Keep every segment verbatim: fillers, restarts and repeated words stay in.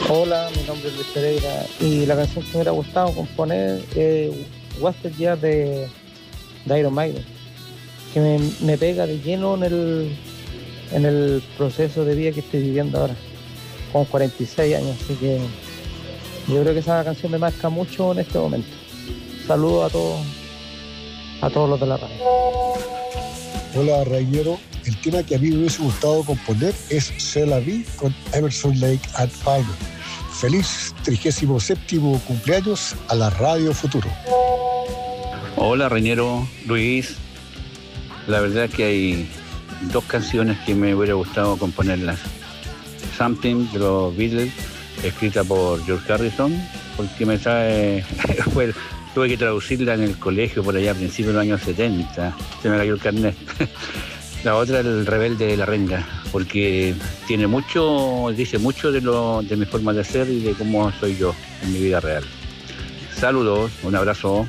Hola, mi nombre es Luis Pereira y la canción que me hubiera gustado componer es Wasted Years de, de Iron Maiden, que me, me pega de lleno en el, en el proceso de vida que estoy viviendo ahora, con cuarenta y seis años, así que yo creo que esa canción me marca mucho en este momento. Saludos a todos, a todos los de la radio. Hola, Rayero. El tema que a mí me hubiese gustado componer es C'est la vie con Emerson Lake and Palmer. Feliz trigésimo séptimo cumpleaños a la Radio Futuro. Hola, Reñero, Luis. La verdad es que hay dos canciones que me hubiera gustado componerlas. Something de los Beatles, escrita por George Harrison, porque me trae... fue, tuve que traducirla en el colegio por allá a principios de los años setenta. Se me cayó el carnet. La otra, El Rebelde de la Renga, porque tiene mucho, dice mucho de lo de mi forma de ser y de cómo soy yo en mi vida real. Saludos, un abrazo.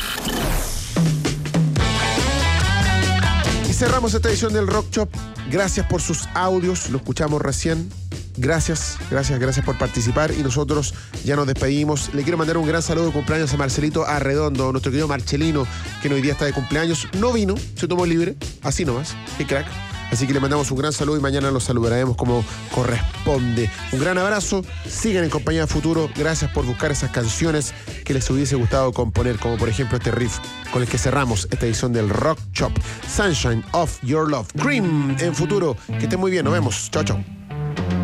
Y cerramos esta edición del Rock Shop. Gracias por sus audios, lo escuchamos recién. Gracias, gracias, gracias por participar y nosotros ya nos despedimos. Le quiero mandar un gran saludo de cumpleaños a Marcelito Arredondo, nuestro querido Marcelino, que hoy día está de cumpleaños. No vino, se tomó libre, así nomás, qué crack. Así que le mandamos un gran saludo y mañana los saludaremos como corresponde. Un gran abrazo, sigan en compañía de Futuro. Gracias por buscar esas canciones que les hubiese gustado componer, como por ejemplo este riff con el que cerramos esta edición del Rock Shop. Sunshine of Your Love. Cream en Futuro. Que estén muy bien, nos vemos. Chao, chao.